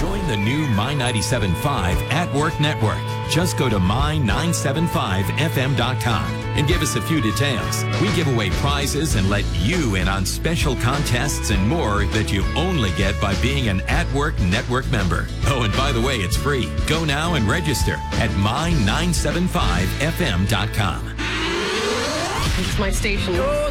Join the new My 97.5 At Work Network. Just go to my975fm.com and give us a few details. We give away prizes and let you in on special contests and more that you only get by being an At Work Network member. Oh, and by the way, it's free. Go now and register at my975fm.com. It's my station.